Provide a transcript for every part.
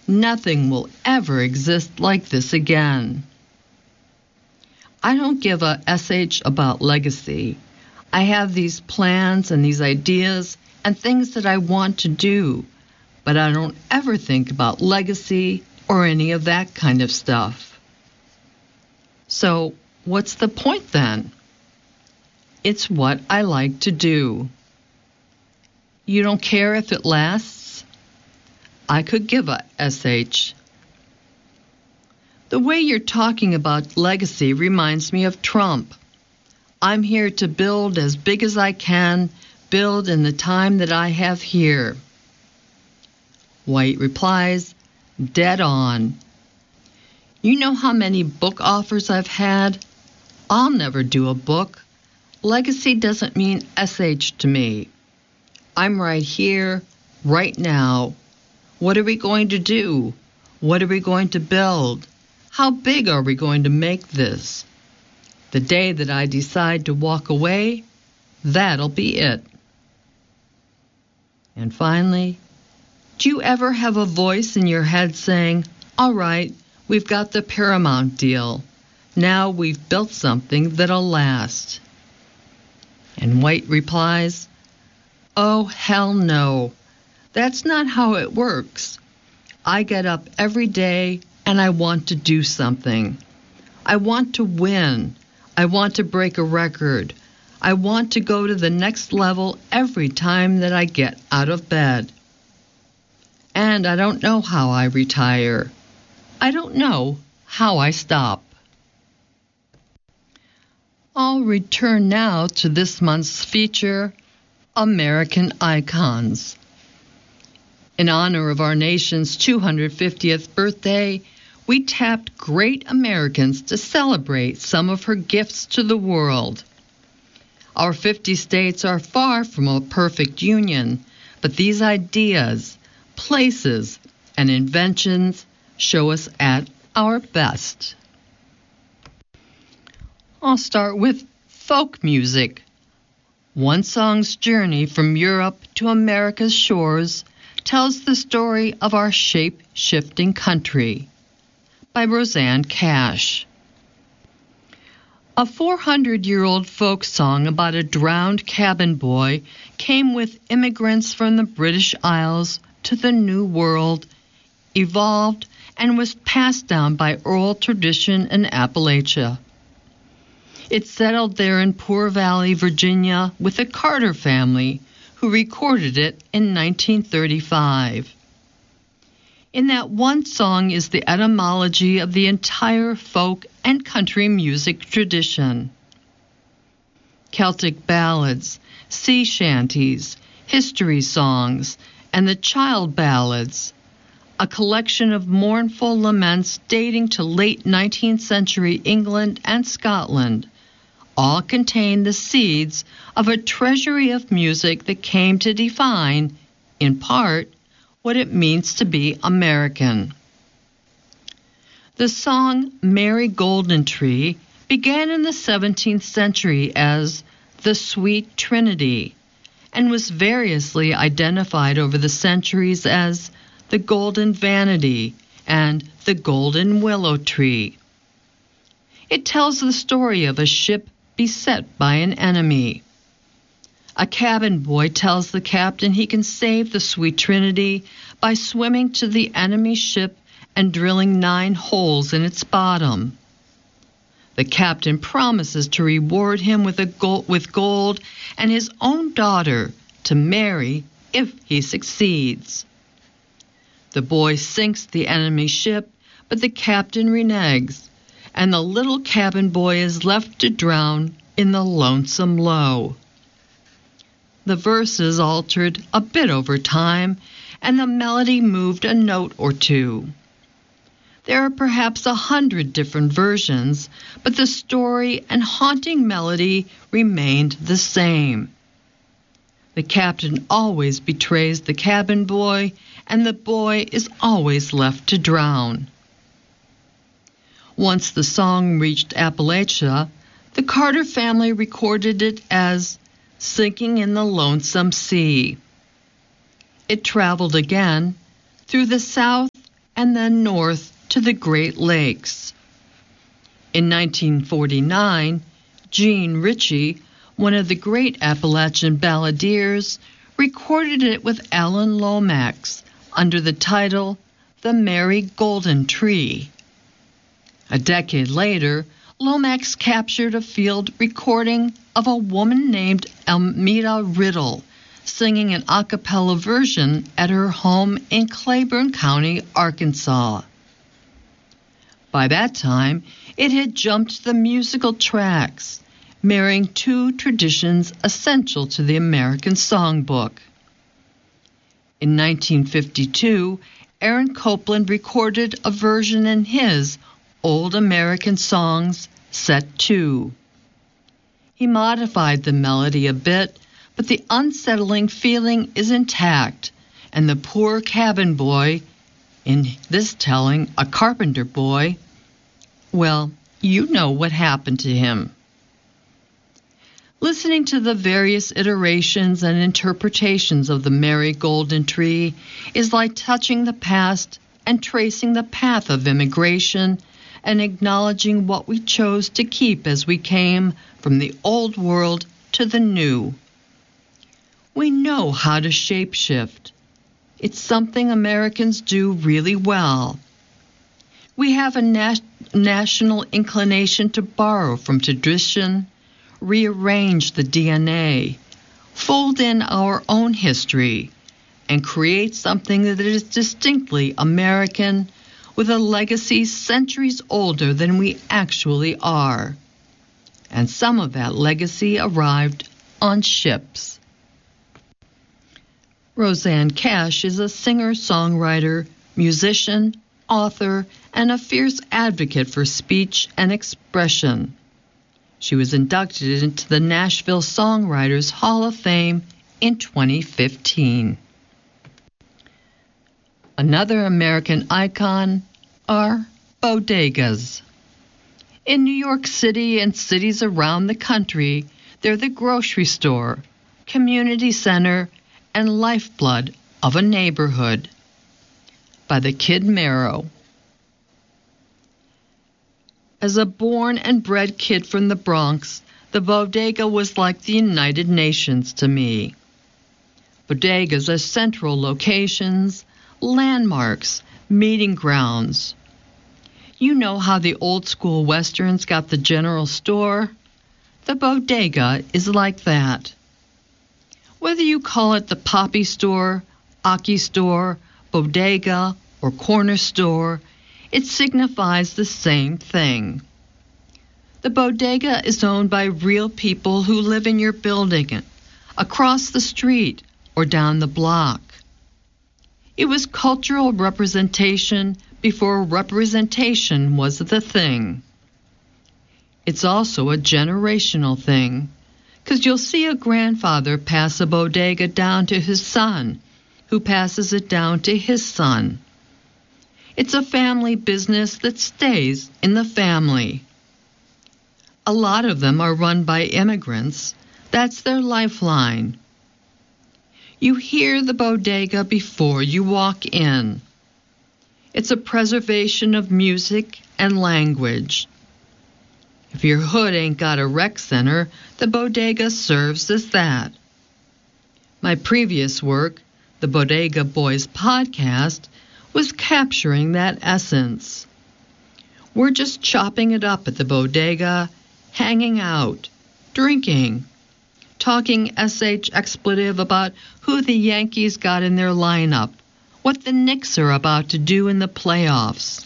Nothing will ever exist like this again. I don't give a sh about legacy. I have these plans and these ideas and things that I want to do, but I don't ever think about legacy or any of that kind of stuff. So, what's the point then? It's what I like to do. You don't care if it lasts? I could give a sh. The way you're talking about legacy reminds me of Trump. I'm here to build as big as I can, build in the time that I have here. White replies, dead on. You know how many book offers I've had? I'll never do a book. Legacy doesn't mean sh to me. I'm right here, right now. What are we going to do? What are we going to build? How big are we going to make this? The day that I decide to walk away, that'll be it. And finally, do you ever have a voice in your head saying, all right, we've got the Paramount deal. Now we've built something that'll last. And White replies, oh, hell no. That's not how it works. I get up every day and I want to do something. I want to win. I want to break a record. I want to go to the next level every time that I get out of bed. And I don't know how I retire. I don't know how I stop. I'll return now to this month's feature, American Icons. In honor of our nation's 250th birthday, we tapped great Americans to celebrate some of her gifts to the world. Our 50 states are far from a perfect union, but these ideas, places, and inventions show us at our best. I'll start with folk music. One song's journey from Europe to America's shores tells the story of our shape-shifting country, by Rosanne Cash. A 400-year-old folk song about a drowned cabin boy came with immigrants from the British Isles to the New World, evolved, and was passed down by oral tradition in Appalachia. It settled there in Poor Valley, Virginia, with the Carter family, who recorded it in 1935. In that one song is the etymology of the entire folk and country music tradition. Celtic ballads, sea shanties, history songs, and the child ballads, a collection of mournful laments dating to late 19th century England and Scotland, all contain the seeds of a treasury of music that came to define, in part, what it means to be American. The song Mary Golden Tree began in the 17th century as the Sweet Trinity and was variously identified over the centuries as the Golden Vanity and the Golden Willow Tree. It tells the story of a ship beset by an enemy. A cabin boy tells the captain he can save the Sweet Trinity by swimming to the enemy ship and drilling 9 holes in its bottom. The captain promises to reward him with gold and his own daughter to marry if he succeeds. The boy sinks the enemy ship, but the captain reneges, and the little cabin boy is left to drown in the lonesome low. The verses altered a bit over time, and the melody moved a note or two. There are perhaps 100 different versions, but the story and haunting melody remained the same. The captain always betrays the cabin boy, and the boy is always left to drown. Once the song reached Appalachia, the Carter family recorded it as Sinking in the Lonesome Sea. It traveled again through the South and then north to the Great Lakes. In 1949, Gene Ritchie, one of the great Appalachian balladeers, recorded it with Alan Lomax under the title The Merry Golden Tree. A decade later, Lomax captured a field recording of a woman named Elmira Riddle singing an a cappella version at her home in Claiborne County, Arkansas. By that time, it had jumped the musical tracks, marrying two traditions essential to the American songbook. In 1952, Aaron Copland recorded a version in his Old American Songs, Set 2. He modified the melody a bit, but the unsettling feeling is intact, and the poor cabin boy, in this telling a carpenter boy, well, you know what happened to him. Listening to the various iterations and interpretations of the Merry Golden Tree is like touching the past and tracing the path of immigration and acknowledging what we chose to keep as we came from the old world to the new. We know how to shapeshift. It's something Americans do really well. We have a national inclination to borrow from tradition, rearrange the DNA, fold in our own history, and create something that is distinctly American with a legacy centuries older than we actually are. And some of that legacy arrived on ships. Rosanne Cash is a singer-songwriter, musician, author, and a fierce advocate for speech and expression. She was inducted into the Nashville Songwriters Hall of Fame in 2015. Another American icon are bodegas. In New York City and cities around the country, they're the grocery store, community center, and lifeblood of a neighborhood. By the Kid Mero. As a born and bred kid from the Bronx, the bodega was like the United Nations to me. Bodegas are central locations, landmarks, meeting grounds. You know how the old school westerns got the general store? The bodega is like that. Whether you call it the Poppy Store, Aki Store, bodega, or corner store, it signifies the same thing. The bodega is owned by real people who live in your building, across the street, or down the block. It was cultural representation before representation was the thing. It's also a generational thing, because you'll see a grandfather pass a bodega down to his son, who passes it down to his son. It's a family business that stays in the family. A lot of them are run by immigrants. That's their lifeline. You hear the bodega before you walk in. It's a preservation of music and language. If your hood ain't got a rec center, the bodega serves as that. My previous work, the Bodega Boys podcast, was capturing that essence. We're just chopping it up at the bodega, hanging out, drinking, talking SH expletive about who the Yankees got in their lineup, what the Knicks are about to do in the playoffs.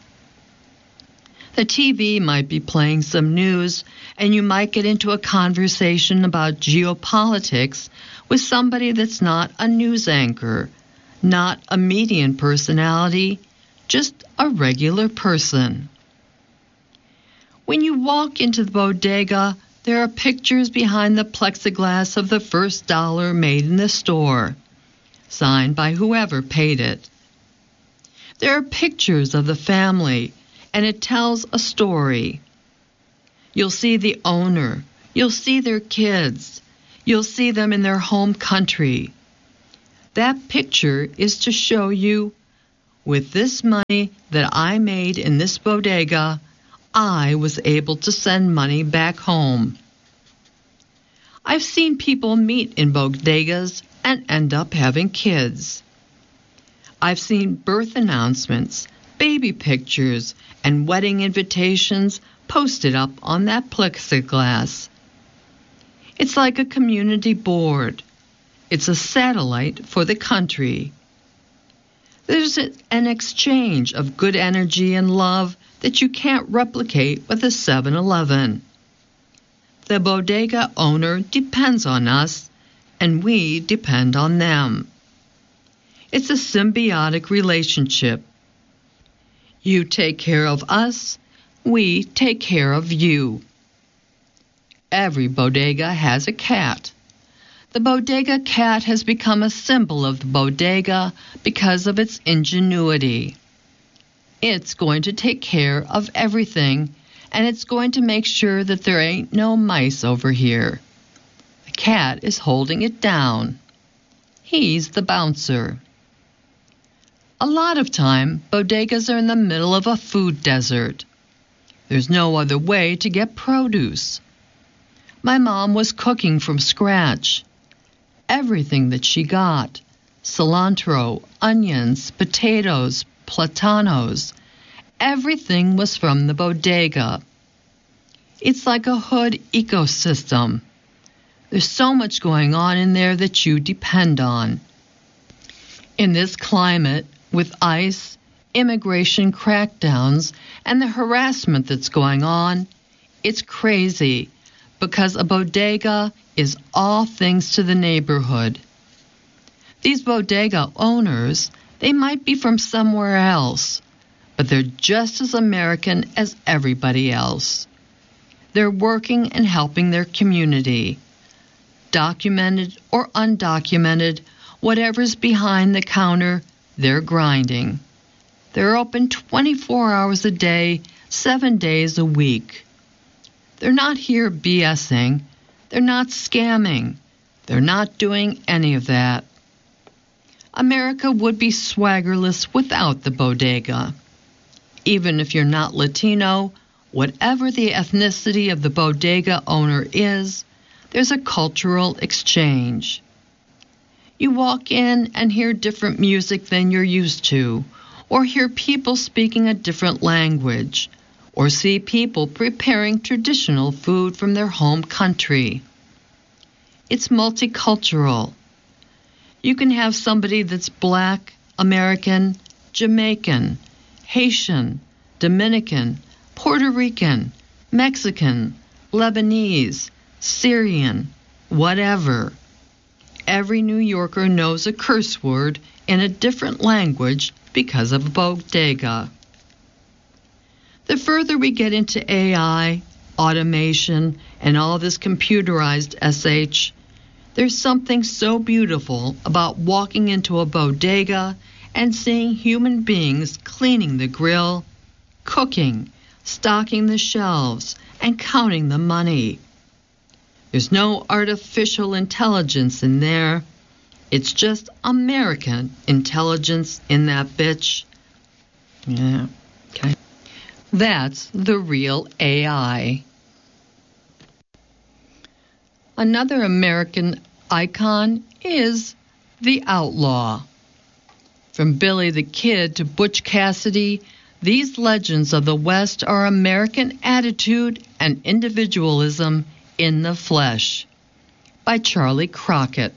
The TV might be playing some news, and you might get into a conversation about geopolitics with somebody that's not a news anchor, not a median personality, just a regular person. When you walk into the bodega, there are pictures behind the plexiglass of the first dollar made in the store, signed by whoever paid it. There are pictures of the family, and it tells a story. You'll see the owner. You'll see their kids. You'll see them in their home country. That picture is to show you With this money that I made in this bodega, I was able to send money back home. I've seen people meet in bodegas and end up having kids. I've seen birth announcements, baby pictures, and wedding invitations posted up on that plexiglass. It's like a community board. It's a satellite for the country. There's an exchange of good energy and love that you can't replicate with a 7-Eleven. The bodega owner depends on us, and we depend on them. It's a symbiotic relationship. You take care of us, we take care of you. Every bodega has a cat. The bodega cat has become a symbol of the bodega because of its ingenuity. It's going to take care of everything, and it's going to make sure that there ain't no mice over here. The cat is holding it down. He's the bouncer. A lot of time, bodegas are in the middle of a food desert. There's no other way to get produce. My mom was cooking from scratch. Everything that she got, cilantro, onions, potatoes, platanos, everything was from the bodega. It's like a hood ecosystem. There's so much going on in there that you depend on. In this climate, with ICE, immigration crackdowns, and the harassment that's going on, it's crazy because a bodega is all things to the neighborhood. These bodega owners, they might be from somewhere else, but they're just as American as everybody else. They're working and helping their community. Documented or undocumented, whatever's behind the counter, they're grinding. They're open 24 hours a day, 7 days a week. They're not here BSing. They're not scamming. They're not doing any of that. America would be swaggerless without the bodega. Even if you're not Latino, whatever the ethnicity of the bodega owner is, there's a cultural exchange. You walk in and hear different music than you're used to, or hear people speaking a different language, or see people preparing traditional food from their home country. It's multicultural. You can have somebody that's Black, American, Jamaican, Haitian, Dominican, Puerto Rican, Mexican, Lebanese, Syrian, whatever. Every New Yorker knows a curse word in a different language because of a bodega. The further we get into AI, automation, and all this computerized SH, there's something so beautiful about walking into a bodega and seeing human beings cleaning the grill, cooking, stocking the shelves, and counting the money. There's no artificial intelligence in there. It's just American intelligence in that bitch. Yeah, okay. That's the real AI. Another American icon is the outlaw. From Billy the Kid to Butch Cassidy, these legends of the West are American attitude and individualism in the flesh. By Charlie Crockett.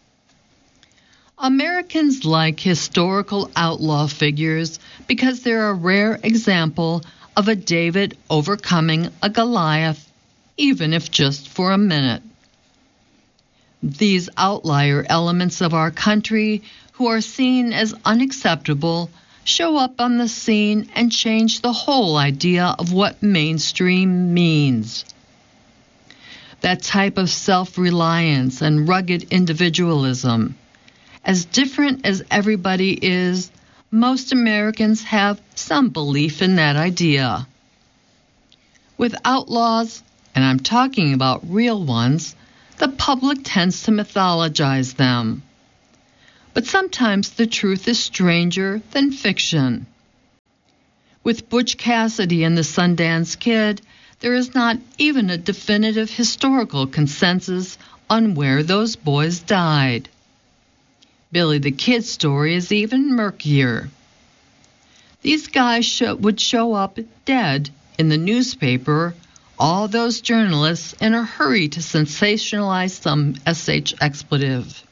Americans like historical outlaw figures because they're a rare example of a David overcoming a Goliath, even if just for a minute. These outlier elements of our country who are seen as unacceptable show up on the scene and change the whole idea of what mainstream means. That type of self-reliance and rugged individualism. As different as everybody is, most Americans have some belief in that idea. With outlaws, and I'm talking about real ones, the public tends to mythologize them. but sometimes the truth is stranger than fiction. With Butch Cassidy and the Sundance Kid, there is not even a definitive historical consensus on where those boys died. Billy the Kid's story is even murkier. These guys would show up dead in the newspaper, all those journalists in a hurry to sensationalize some SH expletive.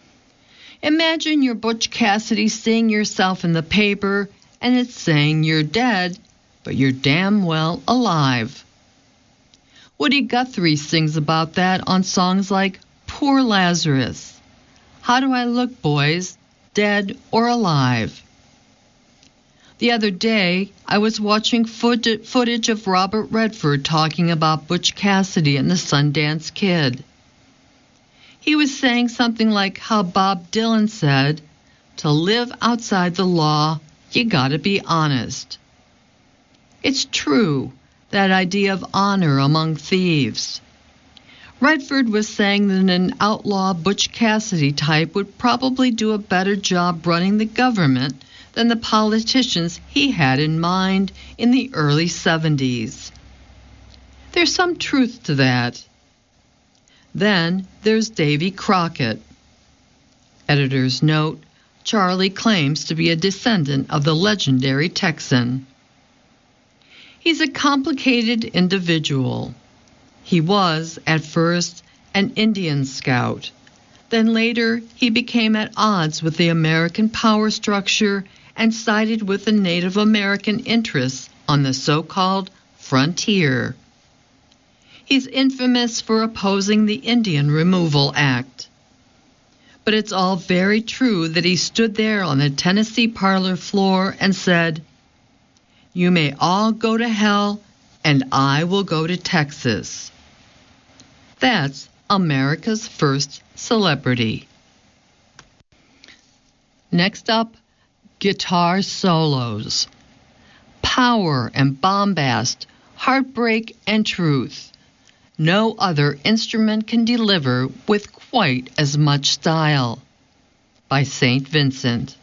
Imagine you're Butch Cassidy seeing yourself in the paper and it's saying you're dead, but you're damn well alive. Woody Guthrie sings about that on songs like Poor Lazarus. How do I look, boys, dead or alive? The other day, I was watching footage of Robert Redford talking about Butch Cassidy and the Sundance Kid. He was saying something like how Bob Dylan said, "To live outside the law, you gotta be honest." It's true, that idea of honor among thieves. Redford was saying that an outlaw Butch Cassidy type would probably do a better job running the government than the politicians he had in mind in the early 70s. There's some truth to that. Then there's Davy Crockett. Editor's note, Charlie claims to be a descendant of the legendary Texan. He's a complicated individual. He was, at first, an Indian scout. Then later, he became at odds with the American power structure and sided with the Native American interests on the so-called frontier. He's infamous for opposing the Indian Removal Act. But it's all very true that he stood there on the Tennessee parlor floor and said, "You may all go to hell, and I will go to Texas." That's America's first celebrity. Next up, guitar solos. Power and bombast, heartbreak and truth. No other instrument can deliver with quite as much style. By St. Vincent.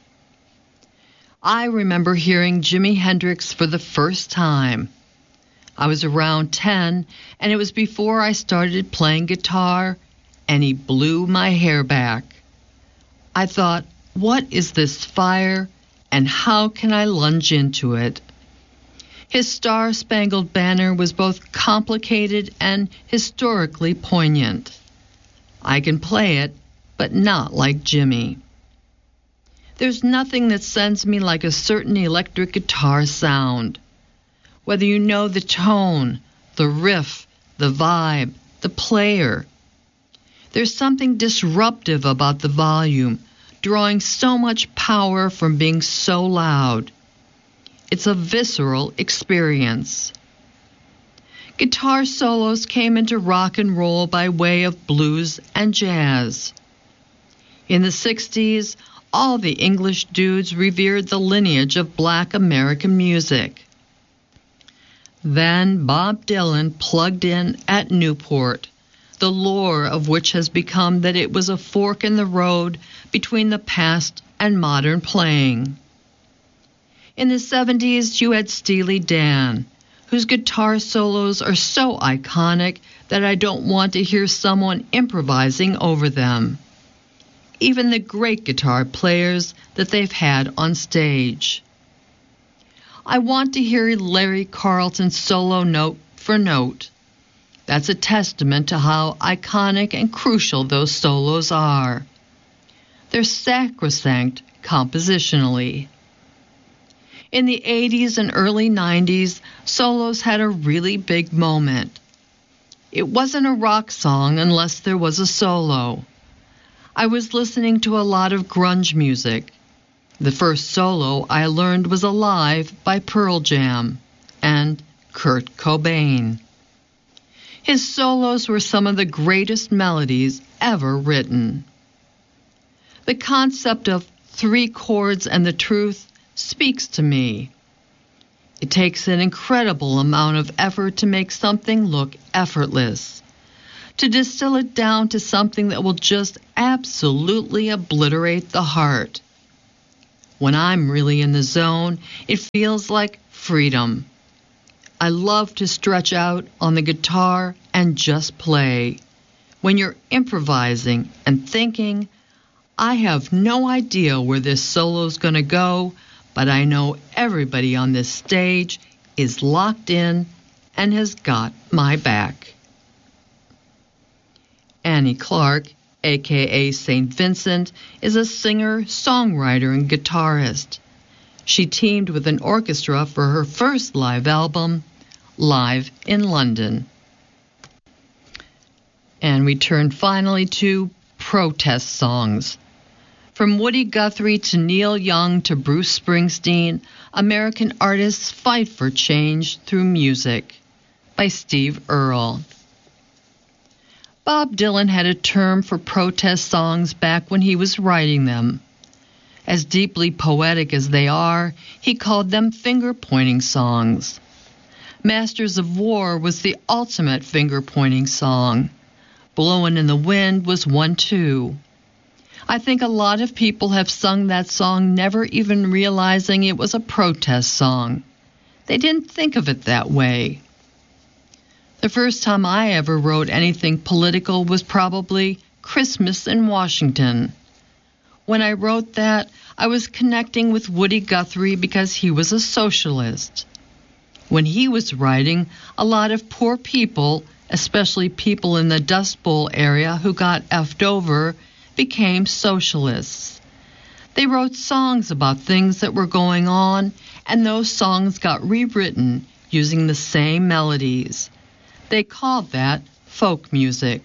I remember hearing Jimi Hendrix for the first time. I was around 10, and it was before I started playing guitar, and he blew my hair back. I thought, what is this fire, and how can I lunge into it? His Star-Spangled Banner was both complicated and historically poignant. I can play it, but not like Jimmy. There's nothing that sends me like a certain electric guitar sound. Whether you know the tone, the riff, the vibe, the player. There's something disruptive about the volume, drawing so much power from being so loud. It's a visceral experience. Guitar solos came into rock and roll by way of blues and jazz. In the 60s, all the English dudes revered the lineage of Black American music. Then Bob Dylan plugged in at Newport, the lore of which has become that it was a fork in the road between the past and modern playing. In the 70s, you had Steely Dan, whose guitar solos are so iconic that I don't want to hear someone improvising over them. Even the great guitar players that they've had on stage. I want to hear Larry Carlton's solo note for note. That's a testament to how iconic and crucial those solos are. They're sacrosanct compositionally. In the 80s and early 90s, solos had a really big moment. It wasn't a rock song unless there was a solo. I was listening to a lot of grunge music. The first solo I learned was Alive by Pearl Jam and Kurt Cobain. His solos were some of the greatest melodies ever written. The concept of 3 chords and the truth speaks to me. It takes an incredible amount of effort to make something look effortless, to distill it down to something that will just absolutely obliterate the heart. When I'm really in the zone, it feels like freedom. I love to stretch out on the guitar and just play. When you're improvising and thinking, I have no idea where this solo's going to go, but I know everybody on this stage is locked in and has got my back. Annie Clark, a.k.a. St. Vincent, is a singer, songwriter, and guitarist. She teamed with an orchestra for her first live album, Live in London. And we turn finally to protest songs. From Woody Guthrie to Neil Young to Bruce Springsteen, American artists fight for change through music. By Steve Earle. Bob Dylan had a term for protest songs back when he was writing them. As deeply poetic as they are, he called them finger-pointing songs. Masters of War was the ultimate finger-pointing song. Blowin' in the Wind was one too. I think a lot of people have sung that song never even realizing it was a protest song. They didn't think of it that way. The first time I ever wrote anything political was probably Christmas in Washington. When I wrote that, I was connecting with Woody Guthrie because he was a socialist. When he was writing, a lot of poor people, especially people in the Dust Bowl area who got effed over, became socialists. They wrote songs about things that were going on, and those songs got rewritten using the same melodies. They called that folk music.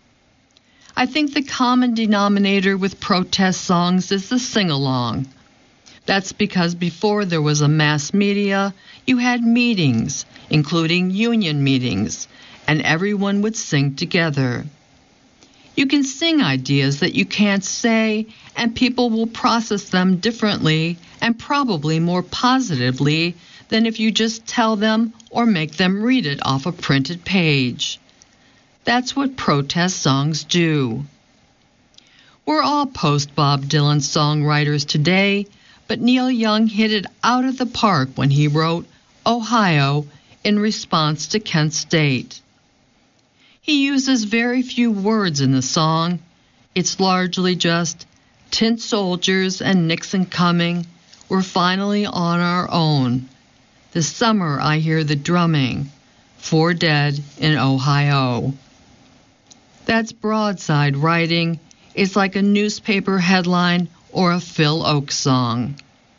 I think the common denominator with protest songs is the sing-along. That's because before there was a mass media, you had meetings, including union meetings, and everyone would sing together. You can sing ideas that you can't say, and people will process them differently and probably more positively than if you just tell them or make them read it off a printed page. That's what protest songs do. We're all post-Bob Dylan songwriters today, but Neil Young hit it out of the park when he wrote Ohio in response to Kent State. He uses very few words in the song. It's largely just, "Tin soldiers and Nixon coming, we're finally on our own. This summer I hear the drumming, 4 dead in Ohio." That's broadside writing. It's like a newspaper headline or a Phil Oakes song.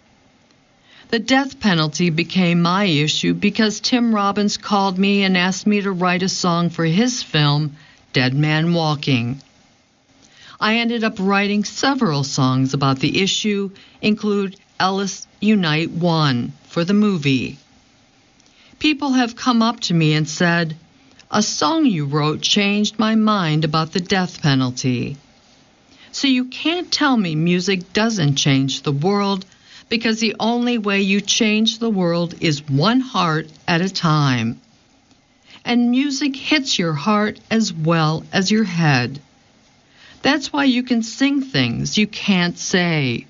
The death penalty became my issue because Tim Robbins called me and asked me to write a song for his film, Dead Man Walking. I ended up writing several songs about the issue, include Ellis Unite 1 for the movie. People have come up to me and said, "A song you wrote changed my mind about the death penalty." So you can't tell me music doesn't change the world, because the only way you change the world is one heart at a time. And music hits your heart as well as your head. That's why you can sing things you can't say.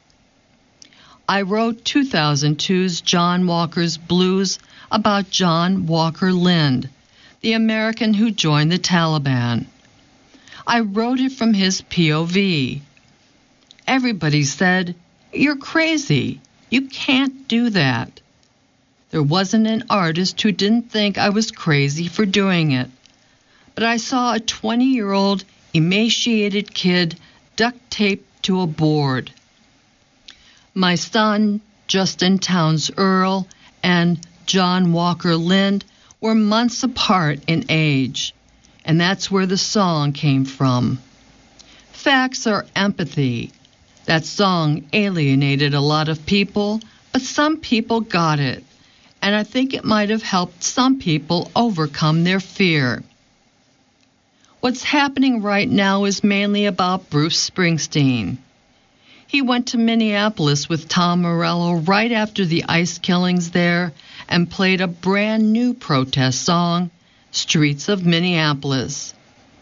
I wrote 2002's John Walker's Blues about John Walker Lind, the American who joined the Taliban. I wrote it from his POV. Everybody said, "You're crazy. You can't do that." There wasn't an artist who didn't think I was crazy for doing it. But I saw a 20-year-old emaciated kid duct taped to a board. My son, Justin Townes Earle, and John Walker Lind were months apart in age, and that's where the song came from. Facts are empathy. That song alienated a lot of people, but some people got it, and I think it might have helped some people overcome their fear. What's happening right now is mainly about Bruce Springsteen. He went to Minneapolis with Tom Morello right after the ICE killings there and played a brand new protest song, Streets of Minneapolis.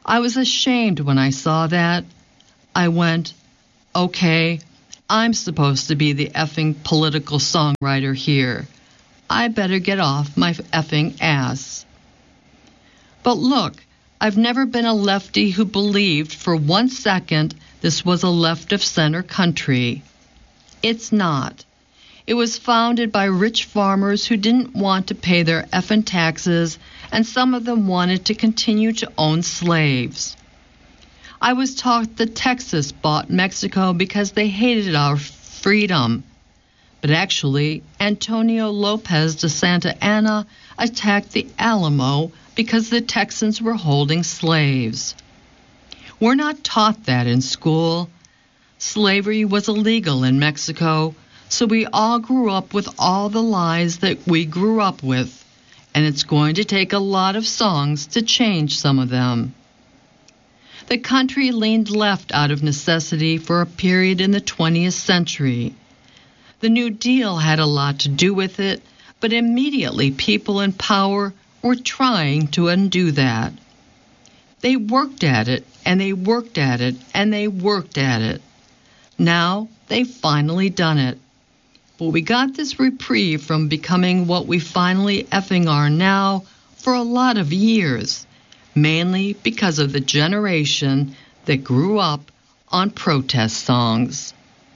I was ashamed when I saw that. I went, okay, I'm supposed to be the effing political songwriter here. I better get off my effing ass. But look, I've never been a lefty who believed for 1 second this was a left-of-center country. It's not. It was founded by rich farmers who didn't want to pay their effing taxes, and some of them wanted to continue to own slaves. I was taught that Texas bought Mexico because they hated our freedom. But actually, Antonio Lopez de Santa Anna attacked the Alamo because the Texans were holding slaves. We're not taught that in school. Slavery was illegal in Mexico, so we all grew up with all the lies that we grew up with, and it's going to take a lot of songs to change some of them. The country leaned left out of necessity for a period in the 20th century. The New Deal had a lot to do with it, but immediately people in power were trying to undo that. They worked at it, and they worked at it, and they worked at it. Now they've finally done it. But we got this reprieve from becoming what we finally effing are now for a lot of years, mainly because of the generation that grew up on protest songs.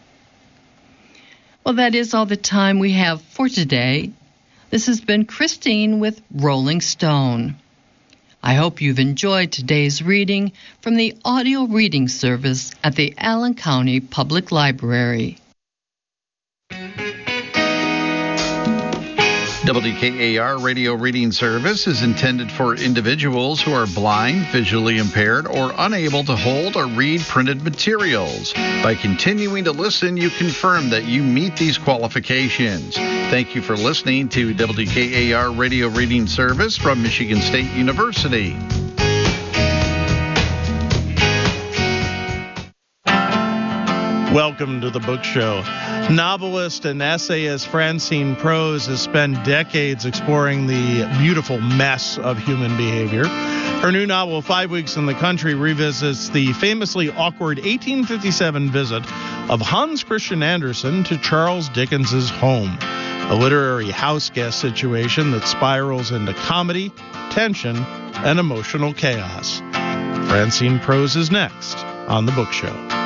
Well, that is all the time we have for today. This has been Christine with Rolling Stone. I hope you've enjoyed today's reading from the audio reading service at the Allen County Public Library. WKAR Radio Reading Service is intended for individuals who are blind, visually impaired, or unable to hold or read printed materials. By continuing to listen, you confirm that you meet these qualifications. Thank you for listening to WKAR Radio Reading Service from Michigan State University. Welcome to the Book Show. Novelist and essayist Francine Prose has spent decades exploring the beautiful mess of human behavior. Her new novel, 5 Weeks in the Country, revisits the famously awkward 1857 visit of Hans Christian Andersen to Charles Dickens's home, a literary house guest situation that spirals into comedy, tension, and emotional chaos. Francine Prose is next on the Book Show.